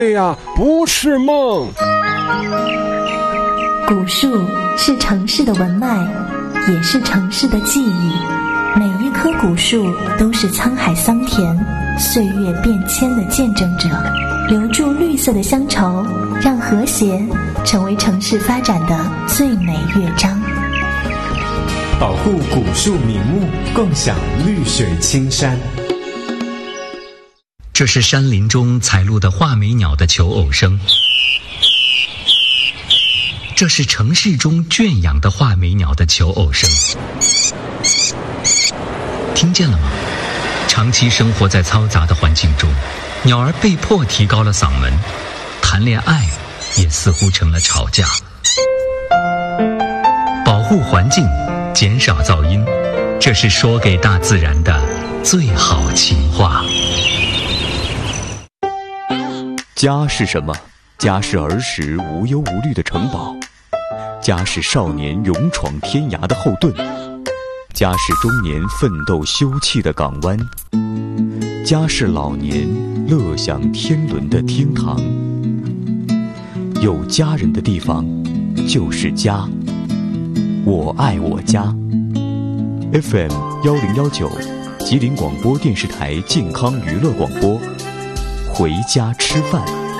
呀，不是梦。 古树是城市的文脉，也是城市的记忆。每一棵古树都是沧海桑田、岁月变迁的见证者，留住绿色的乡愁，让和谐成为城市发展的最美乐章。 保护古树名木，共享绿水青山。 这是山林中采录的画眉鸟的求偶声，这是城市中圈养的画眉鸟的求偶声。听见了吗？长期生活在嘈杂的环境中，鸟儿被迫提高了嗓门，谈恋爱也似乎成了吵架。保护环境，减少噪音，这是说给大自然的最好情话。 家是什么？家是儿时无忧无虑的城堡，家是少年勇闯天涯的后盾，家是中年奋斗休憩的港湾，家是老年乐享天伦的厅堂。有家人的地方就是家，我爱我家。 FM 1019吉林广播电视台健康娱乐广播，回家吃饭。